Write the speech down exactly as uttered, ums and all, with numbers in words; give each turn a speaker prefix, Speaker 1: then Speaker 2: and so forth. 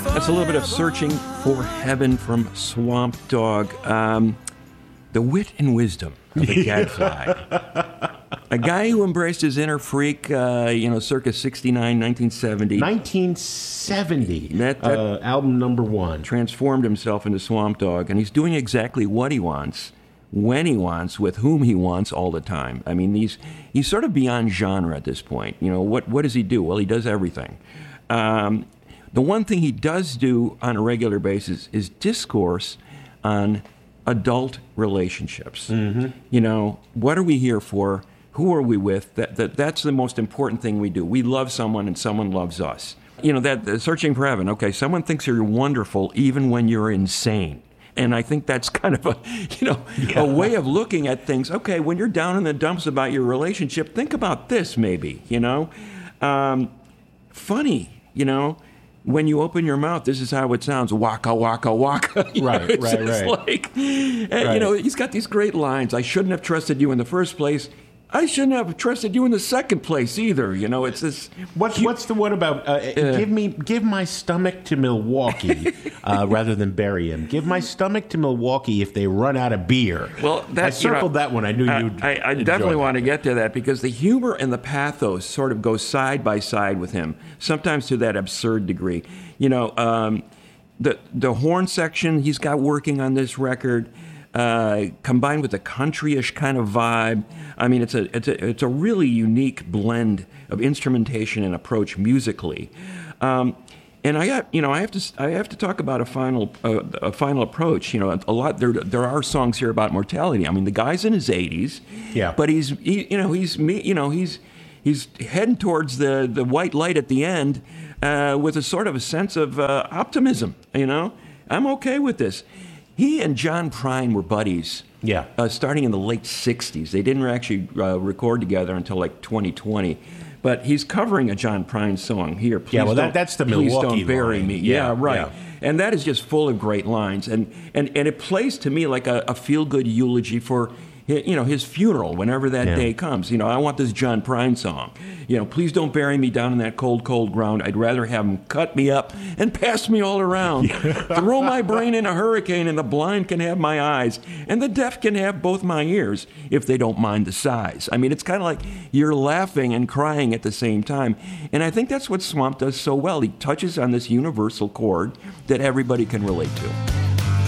Speaker 1: That's a little bit of Searching for Heaven from Swamp Dogg. Um, the wit and wisdom of the gadfly. A guy who embraced his inner freak, uh, you know, circa sixty-nine, nineteen seventy.
Speaker 2: nineteen seventy,
Speaker 1: That, that
Speaker 2: uh, album number one.
Speaker 1: Transformed himself into Swamp Dogg, and he's doing exactly what he wants, when he wants, with whom he wants, all the time. I mean, he's he's sort of beyond genre at this point. You know, what what does he do? Well, he does everything. Um, the one thing he does do on a regular basis is discourse on adult relationships. Mm-hmm. You know, what are we here for? Who are we with? That, that That's the most important thing we do. We love someone and someone loves us. You know, that uh, Searching for Heaven, okay, someone thinks you're wonderful even when you're insane. And I think that's kind of a, you know, yeah. a way of looking at things. Okay, when you're down in the dumps about your relationship, think about this maybe, you know. Um, funny, you know. When you open your mouth, this is how it sounds. Waka, waka, waka. You
Speaker 2: right,
Speaker 1: know, it's,
Speaker 2: right,
Speaker 1: it's
Speaker 2: right.
Speaker 1: Like, and,
Speaker 2: right.
Speaker 1: You know, he's got these great lines. I shouldn't have trusted you in the first place. I shouldn't have trusted you in the second place either. You know, it's this.
Speaker 2: What, what's the one about? Uh, uh, give me, give my stomach to Milwaukee uh, rather than bury him. Give my stomach to Milwaukee if they run out of beer.
Speaker 1: Well, that,
Speaker 2: I circled
Speaker 1: you know,
Speaker 2: that one. I knew you'd.
Speaker 1: I, I definitely want to get to that because the humor and the pathos sort of go side by side with him, sometimes to that absurd degree. You know, um, the the horn section he's got working on this record. Uh, combined with a countryish kind of vibe, I mean, it's a it's a it's a really unique blend of instrumentation and approach musically. Um, and I got, you know, I have to I have to talk about a final uh, a final approach. You know, a lot there there are songs here about mortality. I mean, the guy's in his eighties,
Speaker 2: yeah,
Speaker 1: but he's he, you know he's me you know he's he's heading towards the the white light at the end uh, with a sort of a sense of uh, optimism. You know, I'm okay with this. He and John Prine were buddies.
Speaker 2: Yeah.
Speaker 1: Uh, starting in the late sixties. They didn't actually uh, record together until like twenty twenty. But he's covering a John Prine song here. Please
Speaker 2: yeah, well,
Speaker 1: don't,
Speaker 2: that, that's the
Speaker 1: Please
Speaker 2: Milwaukee
Speaker 1: Don't Bury
Speaker 2: line.
Speaker 1: Me. Yeah,
Speaker 2: Yeah,
Speaker 1: right.
Speaker 2: yeah.
Speaker 1: And that is just full of great lines. And and, and it plays to me like a, a feel-good eulogy for, you know, his funeral whenever that
Speaker 2: Yeah.
Speaker 1: day comes. You know, I want this John Prine song. You know, please don't bury me down in that cold, cold ground. I'd rather have him cut me up and pass me all around. Throw my brain in a hurricane and the blind can have my eyes and the deaf can have both my ears if they don't mind the size. I mean, it's kind of like you're laughing and crying at the same time. And I think that's what Swamp does so well. He touches on this universal chord that everybody can relate to.